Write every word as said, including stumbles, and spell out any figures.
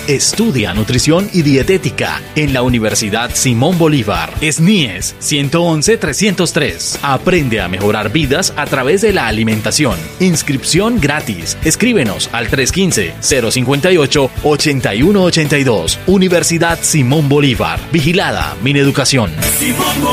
Estudia nutrición y dietética en la Universidad Simón Bolívar. S N I E S ciento once trescientos tres. Aprende a mejorar vidas a través de la alimentación. Inscripción gratis. Escríbenos al tres uno cinco, cero cinco ocho, ocho uno ocho dos. Universidad Simón Bolívar. Vigilada Mineducación. Simón Bolívar.